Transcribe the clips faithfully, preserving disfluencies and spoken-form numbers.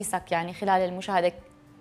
حديثك يعني خلال المشاهدة؟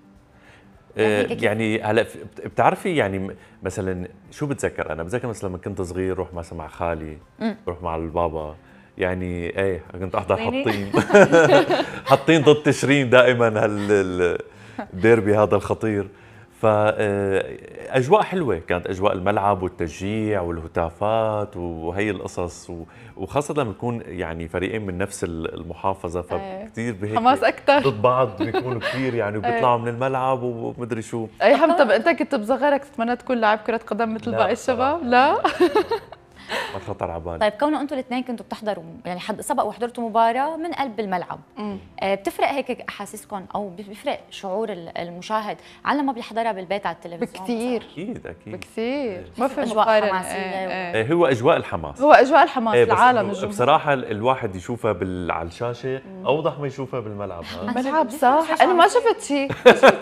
يعني هلا بتعرفي يعني مثلا شو بتذكر انا بتذكر مثلا لما كنت صغير روح مثلا مع خالي روح مع البابا يعني ايه كنت احضر حطين حطين ضد تشرين دائما هالديربي هذا الخطير. فاجواء حلوه كانت، اجواء الملعب والتشجيع والهتافات وهي القصص، وخاصه لما يكون يعني فريقين من نفس المحافظه فكثير بهيك حماس اكثر ضد بعض بيكونوا كثير يعني وبيطلعوا من الملعب ومدري شو. اي هم. طب انت كنت بصغرك تتمنى تكون لاعب كره قدم مثل باقي الشباب؟ لا ما خطر على بالي. طيب كونه انتم الاثنين كنتوا بتحضروا يعني حد سبق وحضرتوا مباراه من قلب الملعب، آه بتفرق هيك احاسيسكم او بيفرق شعور المشاهد عن لما بيحضرها بالبيت على التلفزيون؟ بكثير اكيد اكيد بكثير، ما في اجواء مقارنه. حماسيه. ايه ايه. هو اجواء الحماس، هو اجواء الحماس ايه العالم الجمهور. بصراحه الواحد يشوفها بال... على الشاشه اوضح ما يشوفها بالملعب. ها ملعب صح، انا ما شفت شيء.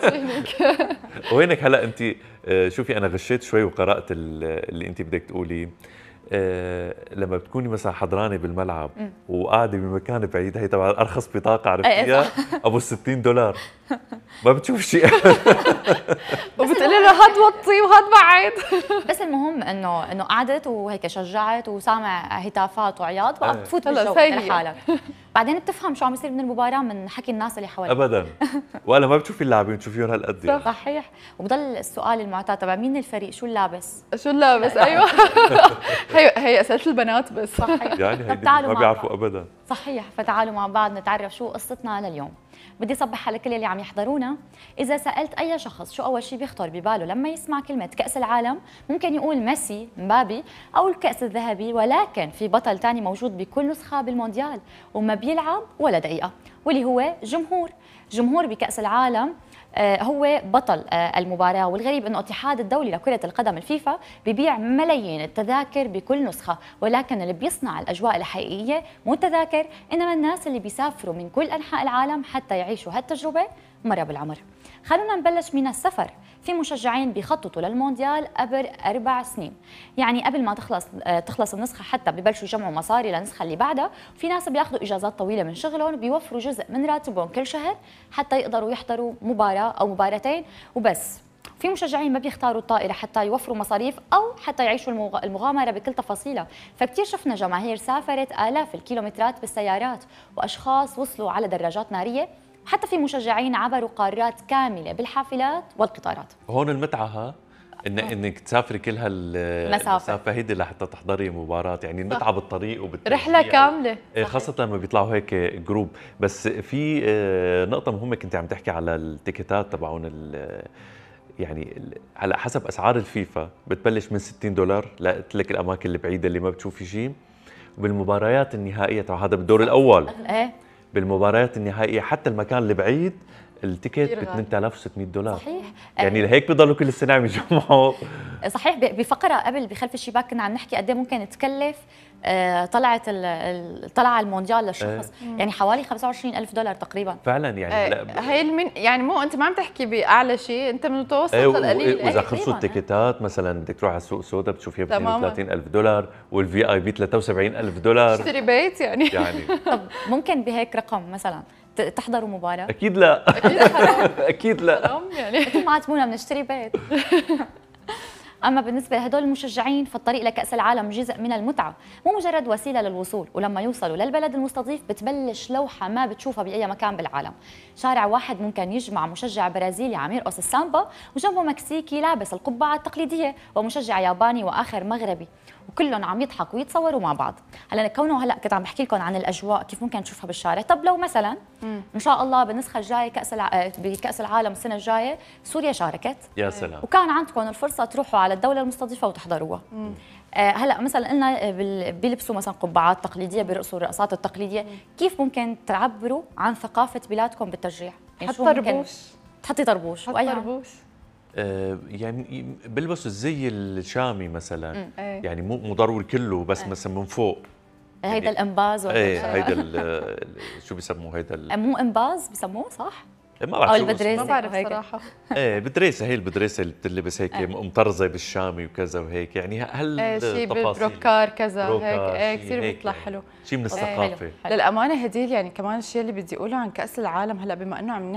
وينك هلا انت شوفي انا غشيت شوي وقرات اللي انت بدك تقوليه. أه لما بتكوني مثلا حضرانه بالملعب وقاعده بمكان بعيد، هي تبع ارخص بطاقه عرفتيها ابو ستين دولار ما بتشوف شيء وبتقولي له هاد وطي وهاد بعيد. بس المهم انه انه قعدت وهيك شجعت وسامع هتافات وعياط بقى بتفوت بالجو لحالك. بعدين بتفهم شو عم يصير من المباراه من حكي الناس اللي حواليك. ابدا ولا ما بتشوفي اللاعبين بتشوفيهم هالقد يعني. صحيح. وبضل السؤال المعتاد تبع مين الفريق شو اللابس؟ شو اللابس؟ ايوه هي هي اسئله البنات بس. صحيح. يعني هيدي ما بيعرفوا ابدا. صحيح. فتعالوا مع بعض نتعرف شو قصتنا لليوم. بدي صبح على كل اللي عم يحضرونا. إذا سألت أي شخص شو أول شيء بيخطر بباله لما يسمع كلمة كأس العالم، ممكن يقول ميسي، مبابي أو الكأس الذهبي، ولكن في بطل تاني موجود بكل نسخة بالمونديال وما بيلعب ولا دقيقة، واللي هو جمهور. جمهور بكأس العالم هو بطل المباراة. والغريب أنه الاتحاد الدولي لكرة القدم الفيفا بيبيع ملايين التذاكر بكل نسخة، ولكن اللي بيصنع الأجواء الحقيقية مو التذاكر، إنما الناس اللي بيسافروا من كل أنحاء العالم حتى يعيشوا هالتجربة مرة بالعمر. خلونا نبلش من السفر. في مشجعين بيخططوا للمونديال قبل أربع سنين، يعني قبل ما تخلص تخلص النسخة حتى ببلشوا يجمعوا مصاري للنسخة اللي بعدها. في ناس بياخذوا إجازات طويلة من شغلهم بيوفروا جزء من راتبهم كل شهر حتى يقدروا يحضروا مباراة أو مباراتين وبس. في مشجعين ما بيختاروا الطائرة حتى يوفروا مصاريف أو حتى يعيشوا المغامرة بكل تفاصيلها. فكتير شفنا جماهير سافرت آلاف الكيلومترات بالسيارات، وأشخاص وصلوا على دراجات نارية، حتى في مشجعين عبروا قارات كاملة بالحافلات والقطارات. هون المتعة ها إن انك تسافري كل هالمسافة هيدي لحتى تحضري مباراة، يعني المتعة بالطريق وبالتشجيع رحلة كاملة. خاصة لما بيطلعوا هيك جروب. بس في نقطة مهمة كنت عم تحكي على التيكيتات تبعون، يعني على حسب اسعار الفيفا بتبلش من ستين دولار لقيت لك الاماكن البعيدة اللي ما بتشوفي شيء، وبالمباريات النهائية تبع هذا بالدور الاول ايه بالمباريات النهائية حتى المكان البعيد التيكت ب ثمانية آلاف وستمية دولار. صحيح. يعني لهيك بيضلوا كل السنه عم يجمعوا. صحيح. بفقره قبل بخلف الشباك كنا عم نحكي قد ايه ممكن تكلف طلعت الطلعه المونديال للشخص. اه. يعني حوالي خمسة وعشرين ألف دولار تقريبا فعلا. يعني اه هي المن يعني مو انت ما عم تحكي باعلى شيء، انت من المتوسط للقليل. واذا خلصوا التيكيتات مثلا بدك تروح على السوق السوداء بتشوفيها ب اثنين وثلاثين ألف دولار، والفي اي بي ثلاثة وسبعين ألف دولار. اشتري بيت يعني. يعني طب ممكن بهيك رقم مثلا تحضروا مباراة؟ اكيد لا. اكيد لا. يعني انتم معاتبونا بنشتري بيت. اما بالنسبه لهدول المشجعين فالطريق لكأس العالم جزء من المتعه، مو مجرد وسيله للوصول. ولما يوصلوا للبلد المستضيف بتبلش لوحه ما بتشوفها باي مكان بالعالم. شارع واحد ممكن يجمع مشجع برازيلي عم يرقص السامبا وجنبه مكسيكي لابس القبعه التقليديه ومشجع ياباني واخر مغربي، وكلهم عم يضحكوا ويتصوروا مع بعض. هلا كونه هلا كنت عم بحكي لكم عن الاجواء كيف ممكن تشوفها بالشارع. طب لو مثلا مم. ان شاء الله بالنسخه الجايه كاس الع... بكاس العالم السنه الجايه سوريا شاركت، يا سلام، وكان عندكم الفرصه تروحوا على الدوله المستضيفه وتحضروها. آه هلا مثلا قلنا بيلبسوا مثلا قبعات تقليديه، بيرقصوا الرقصات التقليديه. مم. كيف ممكن تعبروا عن ثقافه بلادكم بالتشجيع؟ يعني حط طربوش. تحطي طربوش. حط طربوش. آه يعني بيلبسوا الزي الشامي مثلا. مم. يعني مو مو ضروري كله، بس أي. مثلا من فوق هيدا يعني الانباز ولا ايه هيدا شو بيسموه هيدا مو انباز بيسموه صح؟ ما بعرف. البدريسه. ما بعرف صراحه. ايه بدريسه، هي البدريسه اللي بتلبس هيك مطرزه بالشامي وكذا وهيك، يعني هل ايه شيء بالبروكار كذا هيك. ايه كثير بيطلع حلو. شيء من الثقافه. للامانه هديل يعني كمان الشيء اللي بدي اقوله عن كاس العالم هلا بما انه عم